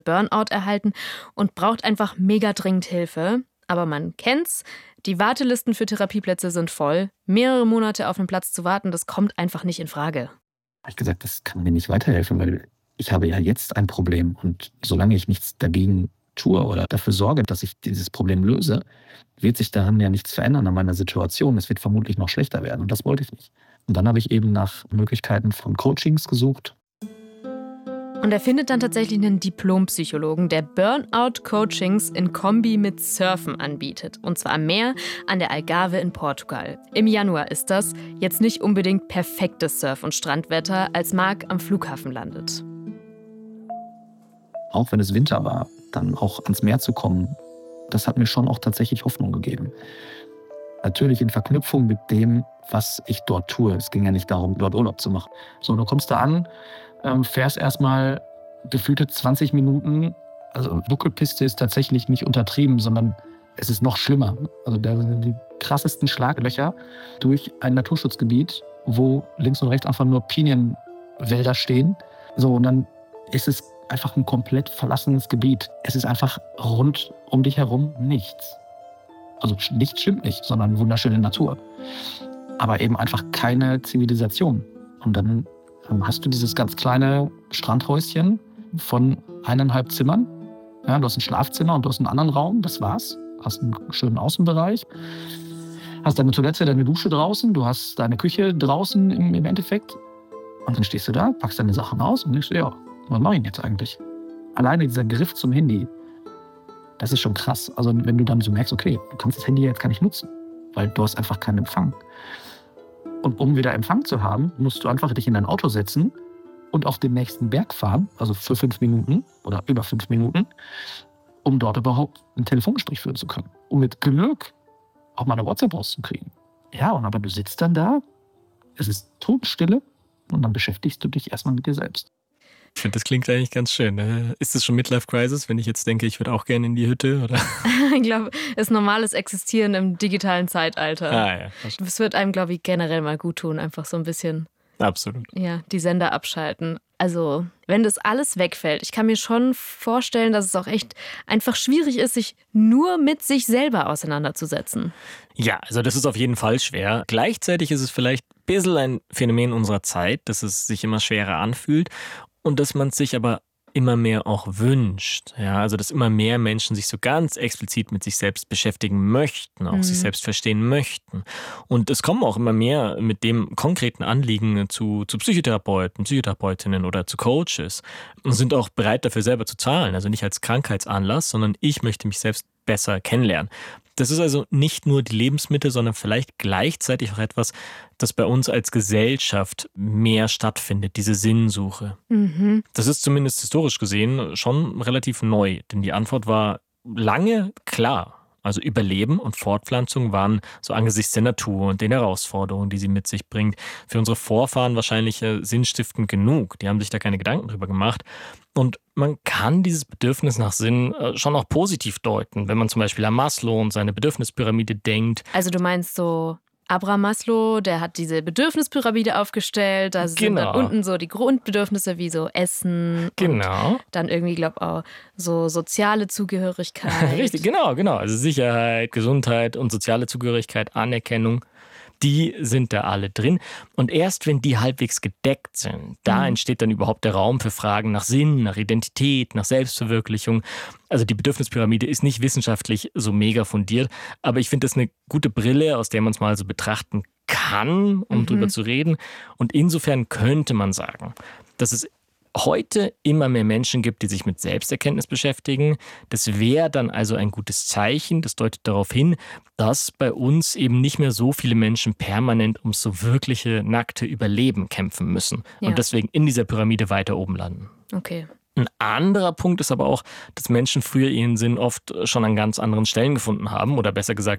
Burnout erhalten und braucht einfach mega dringend Hilfe. Aber man kennt's, die Wartelisten für Therapieplätze sind voll. Mehrere Monate auf einen Platz zu warten, das kommt einfach nicht in Frage. Habe ich gesagt, das kann mir nicht weiterhelfen, weil ich habe ja jetzt ein Problem. Und solange ich nichts dagegen tue oder dafür sorge, dass ich dieses Problem löse, wird sich daran ja nichts verändern an meiner Situation. Es wird vermutlich noch schlechter werden und das wollte ich nicht. Und dann habe ich eben nach Möglichkeiten von Coachings gesucht. Und er findet dann tatsächlich einen Diplompsychologen, der Burnout-Coachings in Kombi mit Surfen anbietet. Und zwar am Meer an der Algarve in Portugal. Im Januar ist das. Jetzt nicht unbedingt perfektes Surf- und Strandwetter, als Marc am Flughafen landet. Auch wenn es Winter war, dann auch ans Meer zu kommen, das hat mir schon auch tatsächlich Hoffnung gegeben. Natürlich in Verknüpfung mit dem, was ich dort tue. Es ging ja nicht darum, dort Urlaub zu machen. So, du kommst da an, fährst erstmal gefühlte 20 Minuten. Also Buckelpiste ist tatsächlich nicht untertrieben, sondern es ist noch schlimmer. Also da sind die krassesten Schlaglöcher durch ein Naturschutzgebiet, wo links und rechts einfach nur Pinienwälder stehen. So, und dann ist es einfach ein komplett verlassenes Gebiet. Es ist einfach rund um dich herum nichts. Also nichts stimmt nicht, sondern wunderschöne Natur. Aber eben einfach keine Zivilisation. Und dann hast du dieses ganz kleine Strandhäuschen von 1,5 Zimmern. Ja, du hast ein Schlafzimmer und du hast einen anderen Raum, das war's. Du hast einen schönen Außenbereich. Hast deine Toilette, deine Dusche draußen, du hast deine Küche draußen im Endeffekt. Und dann stehst du da, packst deine Sachen aus und denkst dir, ja, was mache ich denn jetzt eigentlich? Alleine dieser Griff zum Handy, das ist schon krass. Also wenn du dann so merkst, okay, du kannst das Handy jetzt gar nicht nutzen, weil du hast einfach keinen Empfang. Und um wieder Empfang zu haben, musst du einfach dich in dein Auto setzen und auf den nächsten Berg fahren, also für 5 Minuten oder über 5 Minuten, um dort überhaupt ein Telefongespräch führen zu können. Um mit Glück auch mal eine WhatsApp rauszukriegen. Ja, und aber du sitzt dann da, es ist Totenstille und dann beschäftigst du dich erstmal mit dir selbst. Ich finde, das klingt eigentlich ganz schön. Ist das schon Midlife-Crisis, wenn ich jetzt denke, ich würde auch gerne in die Hütte? Oder? Ich glaube, es ist normales Existieren im digitalen Zeitalter. Ja. Es wird einem, glaube ich, generell mal gut tun, einfach so ein bisschen Absolut. Ja, die Sender abschalten. Also, wenn das alles wegfällt, ich kann mir schon vorstellen, dass es auch echt einfach schwierig ist, sich nur mit sich selber auseinanderzusetzen. Ja, also das ist auf jeden Fall schwer. Gleichzeitig ist es vielleicht ein bisschen ein Phänomen unserer Zeit, dass es sich immer schwerer anfühlt. Und dass man es sich aber immer mehr auch wünscht. Ja, also dass immer mehr Menschen sich so ganz explizit mit sich selbst beschäftigen möchten, auch sich selbst verstehen möchten. Und es kommen auch immer mehr mit dem konkreten Anliegen zu Psychotherapeuten, Psychotherapeutinnen oder zu Coaches und sind auch bereit dafür selber zu zahlen. Also nicht als Krankheitsanlass, sondern ich möchte mich selbst besser kennenlernen. Das ist also nicht nur die Lebensmittel, sondern vielleicht gleichzeitig auch etwas, das bei uns als Gesellschaft mehr stattfindet, diese Sinnsuche. Das ist zumindest historisch gesehen schon relativ neu, denn die Antwort war lange klar. Also Überleben und Fortpflanzung waren so angesichts der Natur und den Herausforderungen, die sie mit sich bringt, für unsere Vorfahren wahrscheinlich sinnstiftend genug. Die haben sich da keine Gedanken drüber gemacht. Und man kann dieses Bedürfnis nach Sinn schon auch positiv deuten, wenn man zum Beispiel an Maslow und seine Bedürfnispyramide denkt. Also du meinst so Abraham Maslow, der hat diese Bedürfnispyramide aufgestellt. Da sind dann unten so die Grundbedürfnisse wie so Essen. Genau. Und dann irgendwie, glaube ich, auch so soziale Zugehörigkeit. Richtig, genau. Also Sicherheit, Gesundheit und soziale Zugehörigkeit, Anerkennung. Die sind da alle drin. Und erst wenn die halbwegs gedeckt sind, da entsteht dann überhaupt der Raum für Fragen nach Sinn, nach Identität, nach Selbstverwirklichung. Also die Bedürfnispyramide ist nicht wissenschaftlich so mega fundiert, aber ich finde das eine gute Brille, aus der man es mal so betrachten kann, um drüber zu reden. Und insofern könnte man sagen, dass es heute immer mehr Menschen gibt, die sich mit Selbsterkenntnis beschäftigen. Das wäre dann also ein gutes Zeichen. Das deutet darauf hin, dass bei uns eben nicht mehr so viele Menschen permanent ums so wirkliche, nackte Überleben kämpfen müssen. Ja. Und deswegen in dieser Pyramide weiter oben landen. Okay. Ein anderer Punkt ist aber auch, dass Menschen früher ihren Sinn oft schon an ganz anderen Stellen gefunden haben. Oder besser gesagt,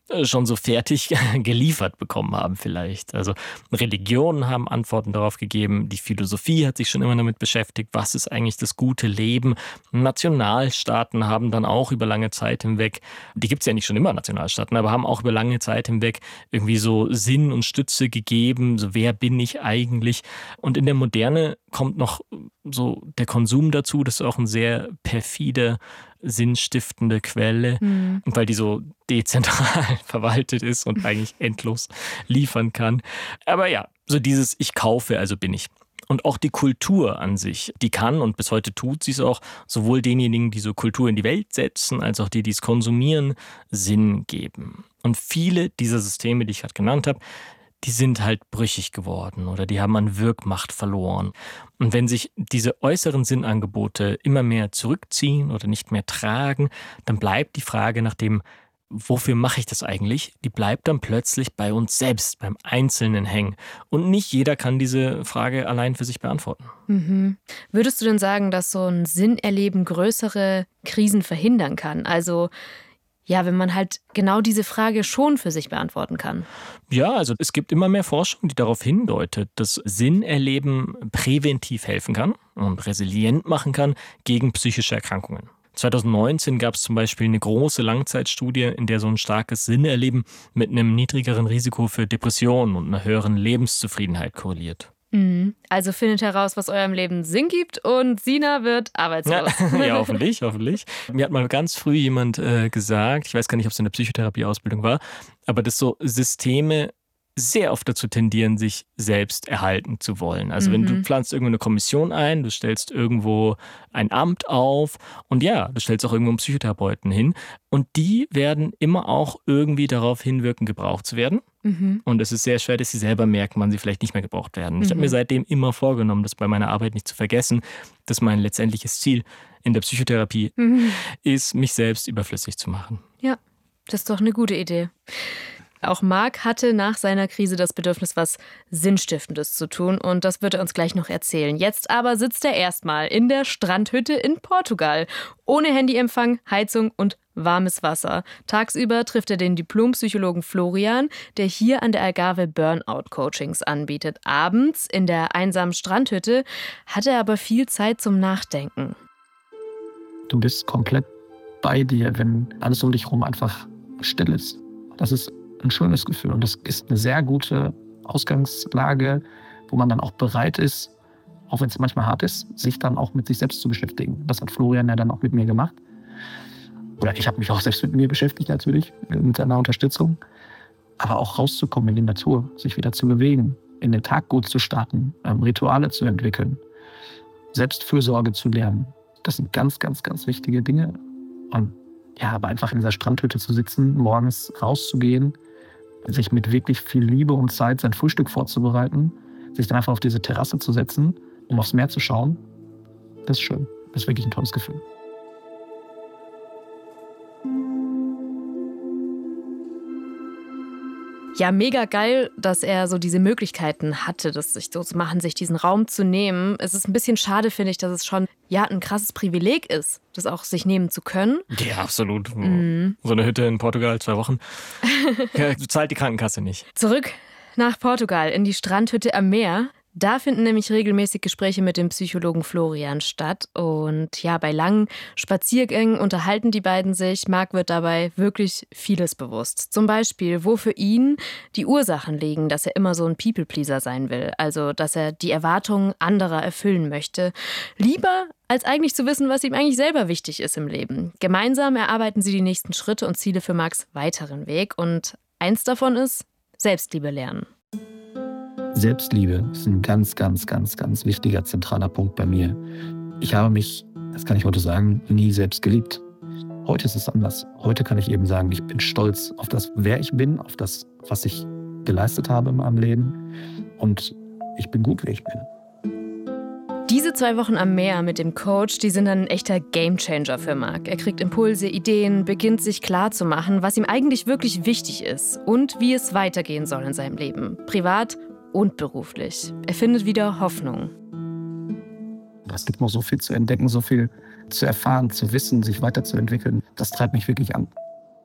schon so fertig geliefert bekommen haben vielleicht. Also Religionen haben Antworten darauf gegeben, die Philosophie hat sich schon immer damit beschäftigt, was ist eigentlich das gute Leben. Nationalstaaten haben dann auch über lange Zeit hinweg, die gibt es ja nicht schon immer, Nationalstaaten, aber haben auch über lange Zeit hinweg irgendwie so Sinn und Stütze gegeben, so wer bin ich eigentlich? Und in der Moderne kommt noch so der Konsum dazu, das ist auch ein sehr perfide, sinnstiftende Quelle, weil die so dezentral verwaltet ist und eigentlich endlos liefern kann. Aber ja, so dieses Ich kaufe, also bin ich. Und auch die Kultur an sich, die kann und bis heute tut sie es auch, sowohl denjenigen, die so Kultur in die Welt setzen, als auch die, die es konsumieren, Sinn geben. Und viele dieser Systeme, die ich gerade genannt habe, die sind halt brüchig geworden oder die haben an Wirkmacht verloren. Und wenn sich diese äußeren Sinnangebote immer mehr zurückziehen oder nicht mehr tragen, dann bleibt die Frage nach dem, wofür mache ich das eigentlich? Die bleibt dann plötzlich bei uns selbst, beim Einzelnen hängen. Und nicht jeder kann diese Frage allein für sich beantworten. Würdest du denn sagen, dass so ein Sinnerleben größere Krisen verhindern kann? Also ja, wenn man halt genau diese Frage schon für sich beantworten kann. Ja, also es gibt immer mehr Forschung, die darauf hindeutet, dass Sinnerleben präventiv helfen kann und resilient machen kann gegen psychische Erkrankungen. 2019 gab es zum Beispiel eine große Langzeitstudie, in der so ein starkes Sinnerleben mit einem niedrigeren Risiko für Depressionen und einer höheren Lebenszufriedenheit korreliert. Also findet heraus, was eurem Leben Sinn gibt und Sina wird arbeitslos. Ja, hoffentlich. Mir hat mal ganz früh jemand gesagt, ich weiß gar nicht, ob es in der Psychotherapieausbildung war, aber dass so Systeme sehr oft dazu tendieren, sich selbst erhalten zu wollen. Also wenn du pflanzt irgendwo eine Kommission ein, du stellst irgendwo ein Amt auf und ja, du stellst auch irgendwo einen Psychotherapeuten hin und die werden immer auch irgendwie darauf hinwirken, gebraucht zu werden. Und es ist sehr schwer, dass sie selber merken, wann sie vielleicht nicht mehr gebraucht werden. Ich habe mir seitdem immer vorgenommen, das bei meiner Arbeit nicht zu vergessen, dass mein letztendliches Ziel in der Psychotherapie ist, mich selbst überflüssig zu machen. Ja, das ist doch eine gute Idee. Auch Marc hatte nach seiner Krise das Bedürfnis, was Sinnstiftendes zu tun und das wird er uns gleich noch erzählen. Jetzt aber sitzt er erstmal in der Strandhütte in Portugal. Ohne Handyempfang, Heizung und warmes Wasser. Tagsüber trifft er den Diplompsychologen Florian, der hier an der Algarve Burnout-Coachings anbietet. Abends in der einsamen Strandhütte hat er aber viel Zeit zum Nachdenken. Du bist komplett bei dir, wenn alles um dich herum einfach still ist. Das ist ein schönes Gefühl und das ist eine sehr gute Ausgangslage, wo man dann auch bereit ist, auch wenn es manchmal hart ist, sich dann auch mit sich selbst zu beschäftigen. Das hat Florian ja dann auch mit mir gemacht. Oder ich habe mich auch selbst mit mir beschäftigt natürlich, mit seiner Unterstützung. Aber auch rauszukommen in die Natur, sich wieder zu bewegen, in den Tag gut zu starten, Rituale zu entwickeln, Selbstfürsorge zu lernen. Das sind ganz, ganz, ganz wichtige Dinge. Und ja, aber einfach in dieser Strandhütte zu sitzen, morgens rauszugehen, sich mit wirklich viel Liebe und Zeit sein Frühstück vorzubereiten, sich dann einfach auf diese Terrasse zu setzen, um aufs Meer zu schauen, das ist schön. Das ist wirklich ein tolles Gefühl. Ja, mega geil, dass er so diese Möglichkeiten hatte, das sich so zu machen, sich diesen Raum zu nehmen. Es ist ein bisschen schade, finde ich, dass es schon ein krasses Privileg ist, das auch sich nehmen zu können. Ja, absolut. So eine Hütte in Portugal, 2 Wochen. Ja, zahlt die Krankenkasse nicht. Zurück nach Portugal, in die Strandhütte am Meer. Da finden nämlich regelmäßig Gespräche mit dem Psychologen Florian statt. Und ja, bei langen Spaziergängen unterhalten die beiden sich. Marc wird dabei wirklich vieles bewusst. Zum Beispiel, wo für ihn die Ursachen liegen, dass er immer so ein People-Pleaser sein will. Also, dass er die Erwartungen anderer erfüllen möchte. Lieber als eigentlich zu wissen, was ihm eigentlich selber wichtig ist im Leben. Gemeinsam erarbeiten sie die nächsten Schritte und Ziele für Marcs weiteren Weg. Und eins davon ist Selbstliebe lernen. Selbstliebe ist ein ganz, ganz, ganz, ganz wichtiger, zentraler Punkt bei mir. Ich habe mich, das kann ich heute sagen, nie selbst geliebt. Heute ist es anders. Heute kann ich eben sagen, ich bin stolz auf das, wer ich bin, auf das, was ich geleistet habe in meinem Leben. Und ich bin gut, wie ich bin. Diese 2 Wochen am Meer mit dem Coach, die sind dann ein echter Gamechanger für Marc. Er kriegt Impulse, Ideen, beginnt sich klarzumachen, was ihm eigentlich wirklich wichtig ist und wie es weitergehen soll in seinem Leben. Privat und beruflich. Er findet wieder Hoffnung. Es gibt noch so viel zu entdecken, so viel zu erfahren, zu wissen, sich weiterzuentwickeln. Das treibt mich wirklich an.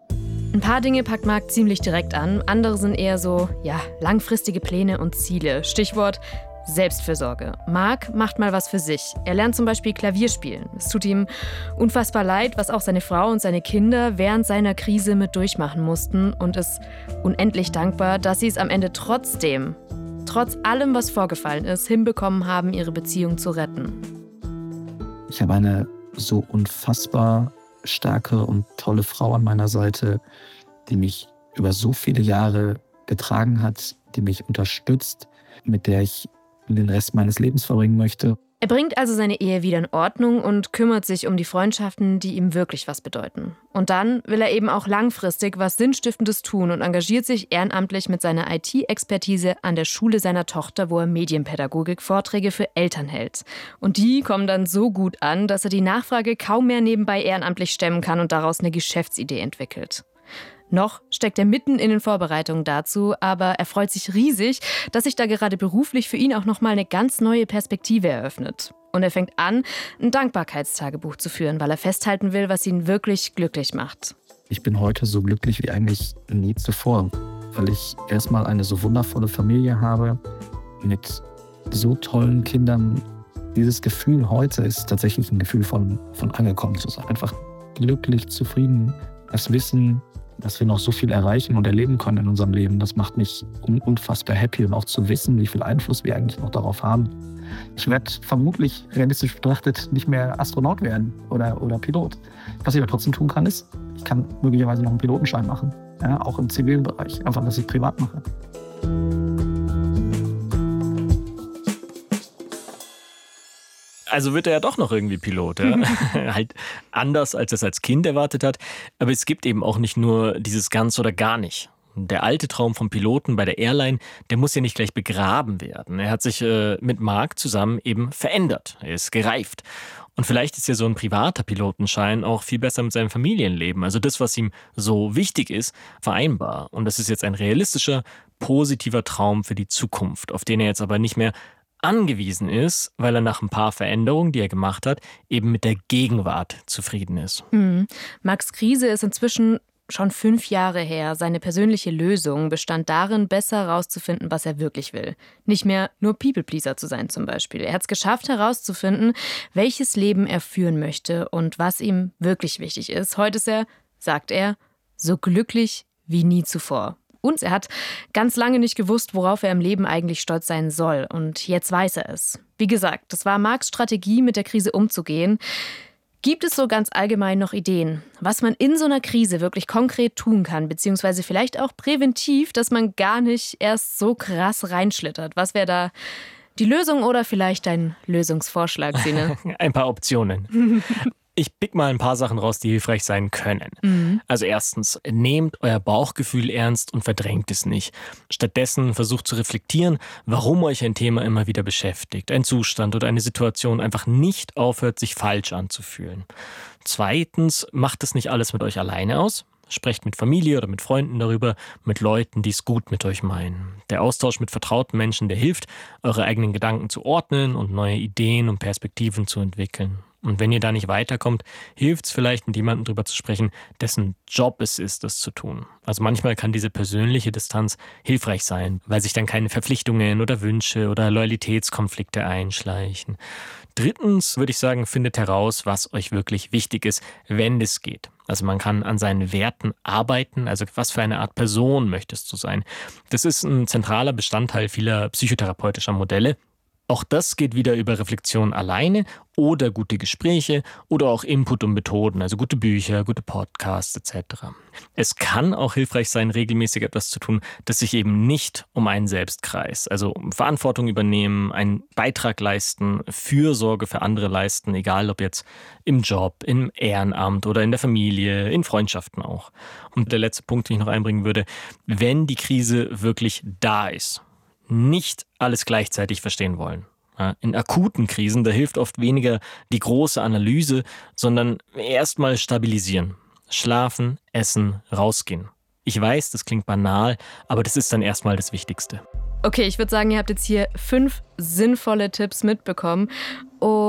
Ein paar Dinge packt Marc ziemlich direkt an, andere sind eher so, langfristige Pläne und Ziele. Stichwort Selbstfürsorge. Marc macht mal was für sich. Er lernt zum Beispiel Klavier spielen. Es tut ihm unfassbar leid, was auch seine Frau und seine Kinder während seiner Krise mit durchmachen mussten und ist unendlich dankbar, dass sie es am Ende trotz allem, was vorgefallen ist, hinbekommen haben, ihre Beziehung zu retten. Ich habe eine so unfassbar starke und tolle Frau an meiner Seite, die mich über so viele Jahre getragen hat, die mich unterstützt, mit der ich den Rest meines Lebens verbringen möchte. Er bringt also seine Ehe wieder in Ordnung und kümmert sich um die Freundschaften, die ihm wirklich was bedeuten. Und dann will er eben auch langfristig was Sinnstiftendes tun und engagiert sich ehrenamtlich mit seiner IT-Expertise an der Schule seiner Tochter, wo er Medienpädagogik-Vorträge für Eltern hält. Und die kommen dann so gut an, dass er die Nachfrage kaum mehr nebenbei ehrenamtlich stemmen kann und daraus eine Geschäftsidee entwickelt. Noch steckt er mitten in den Vorbereitungen dazu, aber er freut sich riesig, dass sich da gerade beruflich für ihn auch nochmal eine ganz neue Perspektive eröffnet. Und er fängt an, ein Dankbarkeitstagebuch zu führen, weil er festhalten will, was ihn wirklich glücklich macht. Ich bin heute so glücklich wie eigentlich nie zuvor, weil ich erstmal eine so wundervolle Familie habe mit so tollen Kindern. Dieses Gefühl heute ist tatsächlich ein Gefühl von angekommen zu sein. Einfach glücklich, zufrieden, das Wissen, dass wir noch so viel erreichen und erleben können in unserem Leben. Das macht mich unfassbar happy und auch zu wissen, wie viel Einfluss wir eigentlich noch darauf haben. Ich werde vermutlich realistisch betrachtet nicht mehr Astronaut werden oder Pilot. Was ich aber trotzdem tun kann, ist, ich kann möglicherweise noch einen Pilotenschein machen. Ja, auch im zivilen Bereich, einfach, dass ich privat mache. Also wird er ja doch noch irgendwie Pilot. Ja? Halt anders, als er es als Kind erwartet hat. Aber es gibt eben auch nicht nur dieses ganz oder gar nicht. Der alte Traum vom Piloten bei der Airline, der muss ja nicht gleich begraben werden. Er hat sich mit Marc zusammen eben verändert. Er ist gereift. Und vielleicht ist ja so ein privater Pilotenschein auch viel besser mit seinem Familienleben. Also das, was ihm so wichtig ist, vereinbar. Und das ist jetzt ein realistischer, positiver Traum für die Zukunft, auf den er jetzt aber nicht mehr angewiesen ist, weil er nach ein paar Veränderungen, die er gemacht hat, eben mit der Gegenwart zufrieden ist. Marcs Krise ist inzwischen schon 5 Jahre her. Seine persönliche Lösung bestand darin, besser herauszufinden, was er wirklich will. Nicht mehr nur People-Pleaser zu sein zum Beispiel. Er hat es geschafft herauszufinden, welches Leben er führen möchte und was ihm wirklich wichtig ist. Heute ist er, sagt er, so glücklich wie nie zuvor. Und er hat ganz lange nicht gewusst, worauf er im Leben eigentlich stolz sein soll. Und jetzt weiß er es. Wie gesagt, das war Marcs Strategie, mit der Krise umzugehen. Gibt es so ganz allgemein noch Ideen, was man in so einer Krise wirklich konkret tun kann, beziehungsweise vielleicht auch präventiv, dass man gar nicht erst so krass reinschlittert? Was wäre da die Lösung oder vielleicht dein Lösungsvorschlag, Sine? Ein paar Optionen. Ich pick mal ein paar Sachen raus, die hilfreich sein können. Also erstens, nehmt euer Bauchgefühl ernst und verdrängt es nicht. Stattdessen versucht zu reflektieren, warum euch ein Thema immer wieder beschäftigt. Ein Zustand oder eine Situation einfach nicht aufhört, sich falsch anzufühlen. Zweitens, macht es nicht alles mit euch alleine aus. Sprecht mit Familie oder mit Freunden darüber, mit Leuten, die es gut mit euch meinen. Der Austausch mit vertrauten Menschen, der hilft, eure eigenen Gedanken zu ordnen und neue Ideen und Perspektiven zu entwickeln. Und wenn ihr da nicht weiterkommt, hilft es vielleicht, mit jemandem drüber zu sprechen, dessen Job es ist, das zu tun. Also manchmal kann diese persönliche Distanz hilfreich sein, weil sich dann keine Verpflichtungen oder Wünsche oder Loyalitätskonflikte einschleichen. Drittens würde ich sagen, findet heraus, was euch wirklich wichtig ist, wenn es geht. Also man kann an seinen Werten arbeiten, also was für eine Art Person möchtest du sein. Das ist ein zentraler Bestandteil vieler psychotherapeutischer Modelle. Auch das geht wieder über Reflexion alleine oder gute Gespräche oder auch Input und Methoden, also gute Bücher, gute Podcasts etc. Es kann auch hilfreich sein, regelmäßig etwas zu tun, das sich eben nicht um einen selbst kreist. Also Verantwortung übernehmen, einen Beitrag leisten, Fürsorge für andere leisten, egal ob jetzt im Job, im Ehrenamt oder in der Familie, in Freundschaften auch. Und der letzte Punkt, den ich noch einbringen würde, wenn die Krise wirklich da ist, nicht alles gleichzeitig verstehen wollen. In akuten Krisen, da hilft oft weniger die große Analyse, sondern erstmal stabilisieren. Schlafen, essen, rausgehen. Ich weiß, das klingt banal, aber das ist dann erstmal das Wichtigste. Okay, ich würde sagen, ihr habt jetzt hier 5 sinnvolle Tipps mitbekommen.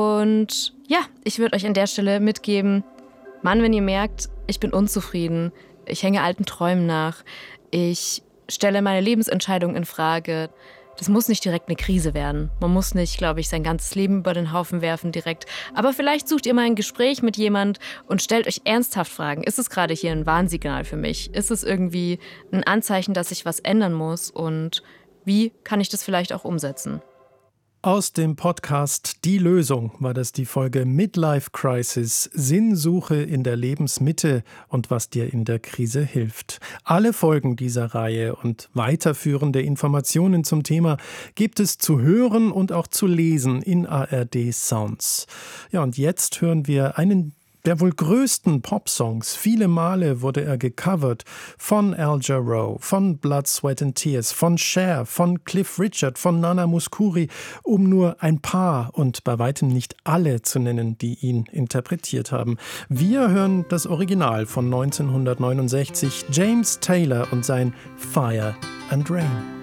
Und ja, ich würde euch an der Stelle mitgeben, Mann, wenn ihr merkt, ich bin unzufrieden, ich hänge alten Träumen nach, ich stelle meine Lebensentscheidung in Frage. Das muss nicht direkt eine Krise werden. Man muss nicht, glaube ich, sein ganzes Leben über den Haufen werfen direkt. Aber vielleicht sucht ihr mal ein Gespräch mit jemand und stellt euch ernsthaft Fragen. Ist es gerade hier ein Warnsignal für mich? Ist es irgendwie ein Anzeichen, dass sich was ändern muss? Und wie kann ich das vielleicht auch umsetzen? Aus dem Podcast Die Lösung war das die Folge Midlife Crisis, Sinnsuche in der Lebensmitte und was dir in der Krise hilft. Alle Folgen dieser Reihe und weiterführende Informationen zum Thema gibt es zu hören und auch zu lesen in ARD Sounds. Ja, und jetzt hören wir einen der wohl größten Popsongs. Viele Male wurde er gecovert von Al Jarreau, von Blood, Sweat and Tears, von Cher, von Cliff Richard, von Nana Mouskouri, um nur ein paar und bei weitem nicht alle zu nennen, die ihn interpretiert haben. Wir hören das Original von 1969, James Taylor und sein Fire and Rain.